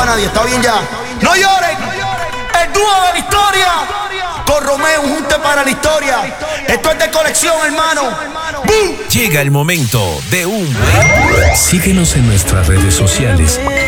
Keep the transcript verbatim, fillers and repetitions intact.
a nadie, está bien ya. No lloren. El dúo de la historia. Con Romeo, un junte para la historia. Esto es de colección, hermano. ¡Bum! Llega el momento de un buen... Síguenos en nuestras redes sociales.